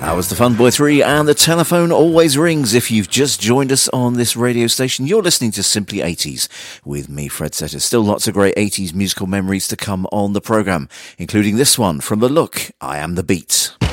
Was the Fun Boy 3, and the telephone always rings if you've just joined us on this radio station. You're listening to Simply 80s with me, Fred Setter. Still lots of great 80s musical memories to come on the programme, including this one from The Look, I Am The Beat.